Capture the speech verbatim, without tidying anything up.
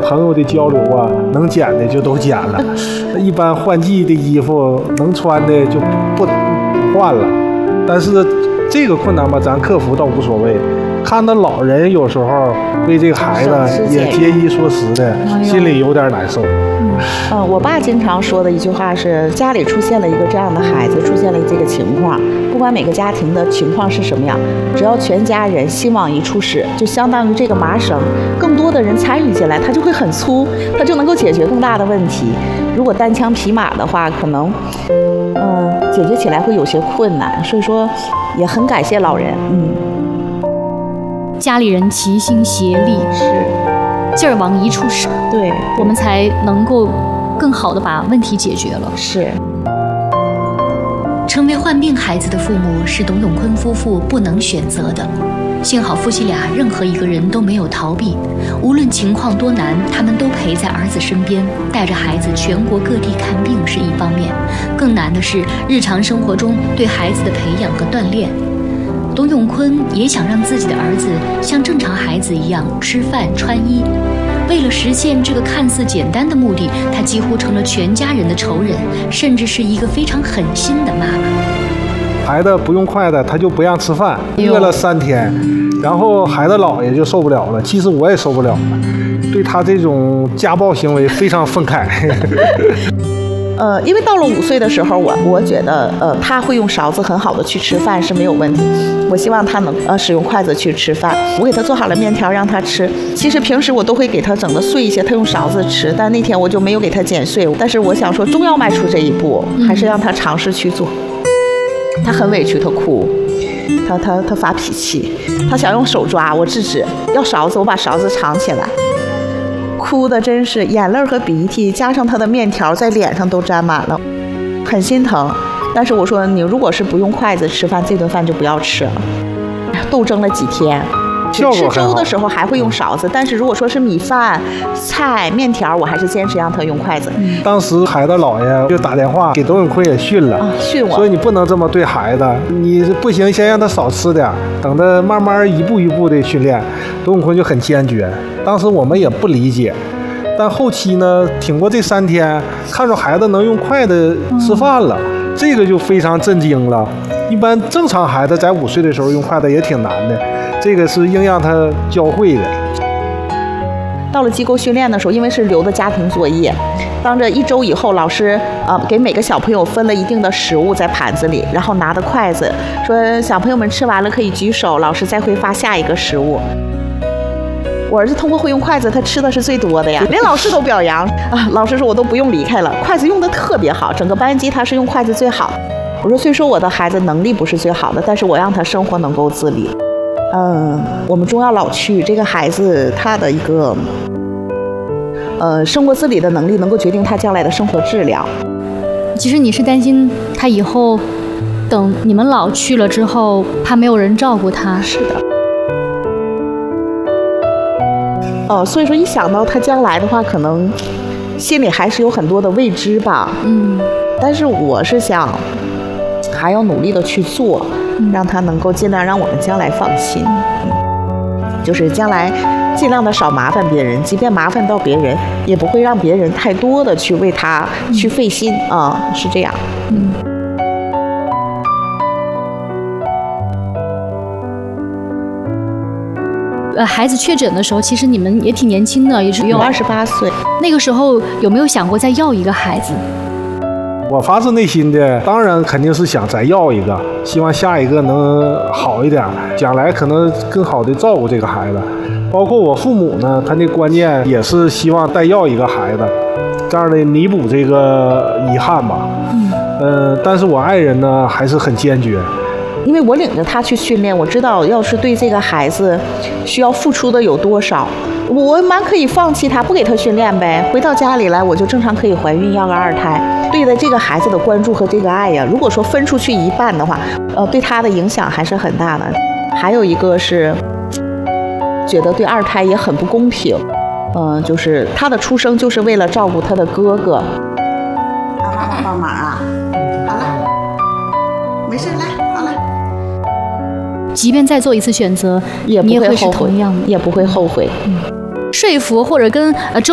朋友的交流啊，能减的就都减了，一般换季的衣服能穿的就不不换了。但是这个困难吧，咱克服倒无所谓。看到老人有时候为这个孩子也节衣缩食的，心里有点难受。 嗯，呃，我爸经常说的一句话是：家里出现了一个这样的孩子，出现了这个情况，不管每个家庭的情况是什么样，只要全家人心往一处使，就相当于这个麻绳，更多的人参与进来，它就会很粗，它就能够解决更大的问题。如果单枪匹马的话，可能，嗯、呃，解决起来会有些困难。所以说，也很感谢老人，嗯。 家里人齐心协力， 是劲儿往一处使， 对， 我们才能够更好的把问题解决了。 是。 成为患病孩子的父母是董永坤夫妇不能选择的，幸好夫妻俩任何一个人都没有逃避，无论情况多难，他们都陪在儿子身边，带着孩子全国各地看病是一方面，更难的是日常生活中对孩子的培养和锻炼。董永坤也想让自己的儿子像正常孩子一样吃饭穿衣，为了实现这个看似简单的目的，他几乎成了全家人的仇人，甚至是一个非常狠心的妈妈。 孩子不用筷子，他就不让吃饭，饿了三天，然后孩子姥爷就受不了了，其实我也受不了了，对他这种家暴行为非常愤慨。 呃，因为到了五岁的时候，我我觉得，呃，他会用勺子很好的去吃饭是没有问题。我希望他能呃使用筷子去吃饭。我给他做好了面条让他吃。其实平时我都会给他整的碎一些，他用勺子吃。但那天我就没有给他剪碎。但是我想说，终要迈出这一步，还是让他尝试去做。他很委屈，他哭，他他他发脾气，他想用手抓，我制止。要勺子，我把勺子藏起来。哭的真是眼泪和鼻涕，加上他的面条在脸上都沾满了，很心疼。但是我说，你如果是不用筷子吃饭，这顿饭就不要吃了。斗争了几天，吃粥的时候还会用勺子，但是如果说是米饭、菜、面条，我还是坚持让他用筷子。 当时孩子姥爷就打电话给董永坤也训了， 啊、训我， 所以你不能这么对孩子，你不行，先让他少吃点，等他慢慢一步一步的训练。董永坤就很坚决。当时我们也不理解，但后期呢，挺过这三天，看着孩子能用筷子吃饭了，嗯、这个就非常震惊了。一般正常孩子在五岁的时候用筷子也挺难的，这个是硬让他教会的。 到了机构训练的时候，因为是留的家庭作业，当着一周以后，老师呃给每个小朋友分了一定的食物在盘子里，然后拿着筷子说小朋友们吃完了可以举手，老师再会发下一个食物。我儿子通过会用筷子，他吃的是最多的呀，连老师都表扬啊！老师说我都不用离开了，筷子用的特别好，整个班级他是用筷子最好。我说虽说我的孩子能力不是最好的，但是我让他生活能够自理。嗯，我们终要老去，这个孩子他的一个呃生活自理的能力，能够决定他将来的生活质量。 其实你是担心他以后等你们老去了之后，怕没有人照顾他。 是的。哦，所以说一想到他将来的话，可能心里还是有很多的未知吧。 嗯， 但是我是想还要努力的去做，嗯、让他能够尽量让我们将来放心。嗯，就是将来尽量的少麻烦别人，即便麻烦到别人，也不会让别人太多的去为他去费心啊、嗯，是这样。嗯。 呃，孩子确诊的时候，其实你们也挺年轻的，也只有二十八岁。 那个时候有没有想过再要一个孩子？ 我发自内心的，当然肯定是想再要一个，希望下一个能好一点，将来可能更好的照顾这个孩子。包括我父母呢，他的观念也是希望再要一个孩子，这样的弥补这个遗憾吧。嗯，呃，但是我爱人呢还是很坚决。 因为我领着他去训练，我知道要是对这个孩子需要付出的有多少，我蛮可以放弃他，不给他训练呗。回到家里来，我就正常可以怀孕要个二胎。对待这个孩子的关注和这个爱呀，如果说分出去一半的话，呃，对他的影响还是很大的。还有一个是觉得对二胎也很不公平，嗯、呃，就是他的出生就是为了照顾他的哥哥。 爸爸帮忙啊！好了，没事，来。 即便再做一次选择， 也不会是同样的， 也不会后悔。 嗯，说服或者跟呃周